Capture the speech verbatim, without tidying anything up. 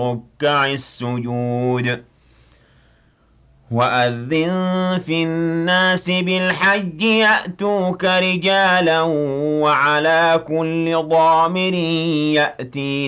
الرُّكَّعِ السُّجُودِ وَأَذِّن فِي النَّاسِ بِالْحَجِّ يَأْتُوكَ رِجَالًا وَعَلَىٰ كُلِّ ضَامِرٍ يَأْتِينَ